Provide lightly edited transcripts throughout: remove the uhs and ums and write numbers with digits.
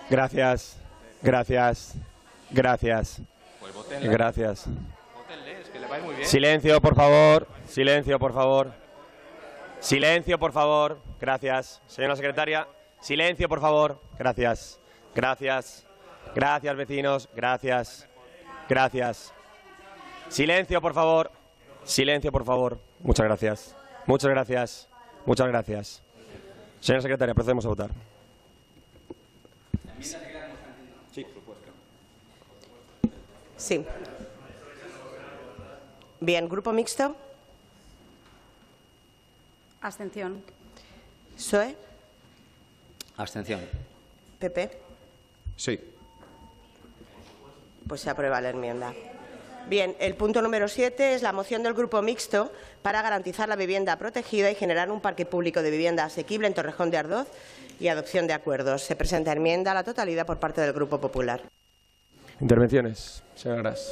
Gracias. Gracias. Gracias. Pues votenle. Gracias. Votenle, es que le va muy bien. Silencio, por favor. Silencio, por favor. Silencio, por favor. Gracias. Señora secretaria. Silencio, por favor. Gracias. Gracias. Gracias, vecinos. Gracias. Gracias. Silencio, por favor. Silencio, por favor. Muchas gracias. Muchas gracias. Muchas gracias. Señora secretaria, procedemos a votar. Sí, por supuesto. Sí. Bien, ¿grupo mixto? Abstención. ¿PSOE? Abstención. ¿PP? Sí. Pues se aprueba la enmienda. Bien, el punto número 7 es la moción del Grupo Mixto para garantizar la vivienda protegida y generar un parque público de vivienda asequible en Torrejón de Ardoz y adopción de acuerdos. Se presenta enmienda a la totalidad por parte del Grupo Popular. Intervenciones. Señora Gras.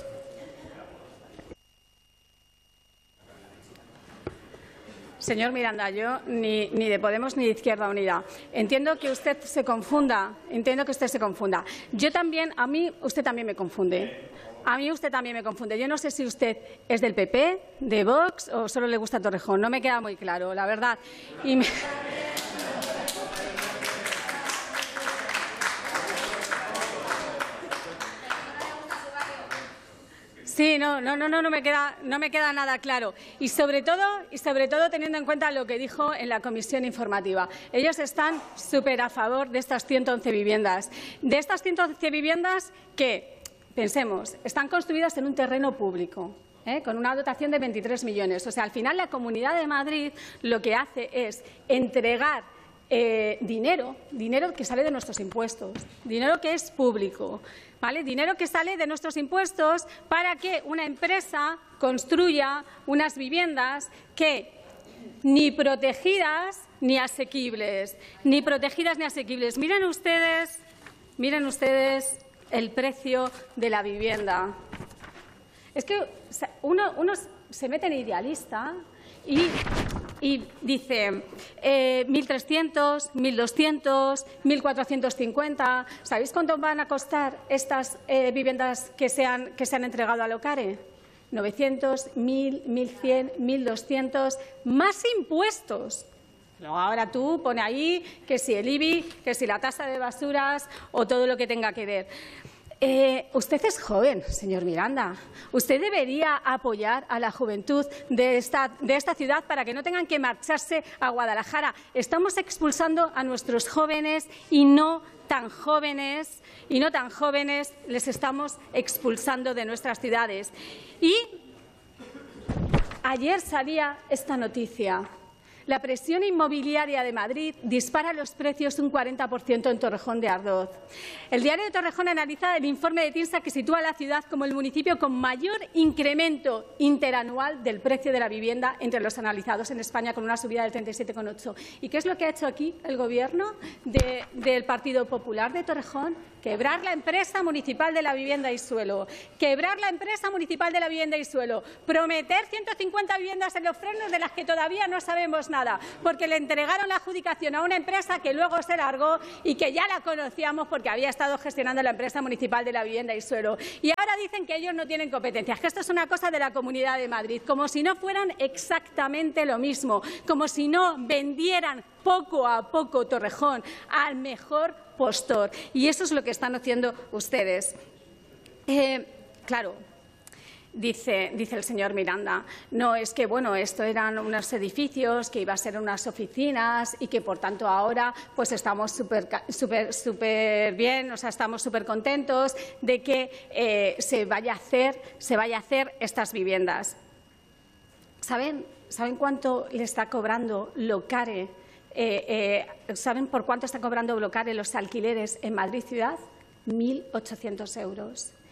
Señor Miranda, yo ni de Podemos ni de Izquierda Unida. Entiendo que usted se confunda. Yo también, a mí usted también me confunde. Yo no sé si usted es del PP, de Vox o solo le gusta Torrejón. No me queda muy claro, la verdad. Sí, no me queda nada claro. Y sobre todo teniendo en cuenta lo que dijo en la comisión informativa. Ellos están súper a favor de estas 111 viviendas. De estas 111 viviendas que, pensemos, están construidas en un terreno público, con una dotación de 23 millones. O sea, al final la Comunidad de Madrid lo que hace es entregar dinero que sale de nuestros impuestos, dinero que es público, ¿vale? Dinero que sale de nuestros impuestos para que una empresa construya unas viviendas que ni protegidas ni asequibles. Miren ustedes el precio de la vivienda. Es que uno se mete en idealista y dice 1.300, 1.200, 1.450. ¿Sabéis cuánto van a costar estas viviendas que se han entregado a Locare? 900, 1.000, 1.100, 1.200, más impuestos. Luego ahora tú pone ahí que si el IBI, que si la tasa de basuras o todo lo que tenga que ver. Usted es joven, señor Miranda. Usted debería apoyar a la juventud de esta ciudad para que no tengan que marcharse a Guadalajara. Estamos expulsando a nuestros jóvenes y no tan jóvenes les estamos expulsando de nuestras ciudades. Y ayer salía esta noticia. La presión inmobiliaria de Madrid dispara los precios un 40% en Torrejón de Ardoz. El diario de Torrejón analiza el informe de TINSA que sitúa a la ciudad como el municipio con mayor incremento interanual del precio de la vivienda entre los analizados en España, con una subida del 37,8%. ¿Y qué es lo que ha hecho aquí el Gobierno del Partido Popular de Torrejón? Quebrar la empresa municipal de la vivienda y suelo. Prometer 150 viviendas en Los Frenos de las que todavía no sabemos nada, porque le entregaron la adjudicación a una empresa que luego se largó y que ya la conocíamos porque había estado gestionando la empresa municipal de la vivienda y suelo. Y ahora dicen que ellos no tienen competencias, que esto es una cosa de la Comunidad de Madrid, como si no fueran exactamente lo mismo, como si no vendieran poco a poco Torrejón al mejor postor. Y eso es lo que están haciendo ustedes. Claro, dice el señor Miranda, no, es que bueno, esto eran unos edificios, que iba a ser unas oficinas y que por tanto ahora pues estamos súper bien, o sea, estamos súper contentos de que se vaya a hacer estas viviendas. ¿Saben cuánto le está cobrando Locare? ¿Saben por cuánto está cobrando Locare los alquileres en Madrid ciudad? 1.800 euros.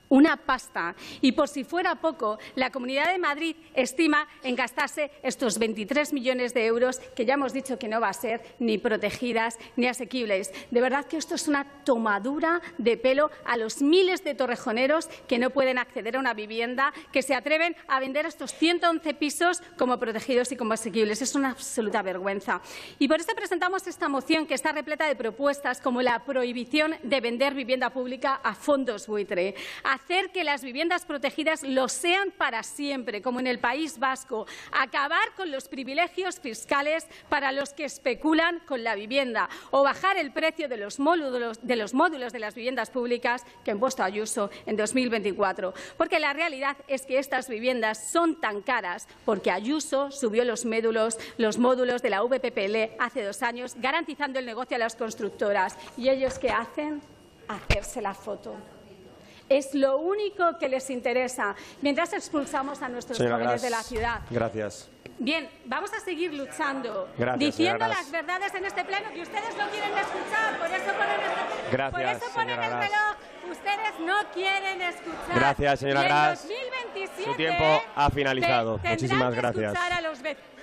una pasta. Y por si fuera poco, la Comunidad de Madrid estima en gastarse estos 23 millones de euros, que ya hemos dicho que no va a ser ni protegidas ni asequibles. De verdad que esto es una tomadura de pelo a los miles de torrejoneros que no pueden acceder a una vivienda, que se atreven a vender estos 111 pisos como protegidos y como asequibles. Es una absoluta vergüenza. Y por eso presentamos esta moción, que está repleta de propuestas como la prohibición de vender vivienda pública a fondos buitre, hacer que las viviendas protegidas lo sean para siempre, como en el País Vasco, acabar con los privilegios fiscales para los que especulan con la vivienda o bajar el precio de los módulos de las viviendas públicas que ha impuesto Ayuso en 2024. Porque la realidad es que estas viviendas son tan caras porque Ayuso subió los módulos de la VPPL hace 2 años, garantizando el negocio a las constructoras. ¿Y ellos qué hacen? Hacerse la foto. Es lo único que les interesa, mientras expulsamos a nuestros jóvenes de la ciudad. Gracias. Bien, vamos a seguir luchando, Gracias, diciendo las verdades en este pleno que ustedes no quieren escuchar, por eso ponen el reloj. Ustedes no quieren escuchar. Gracias, señora Gras. Y en 2027 su tiempo ha finalizado. Muchísimas gracias. Escuchar a los vecinos.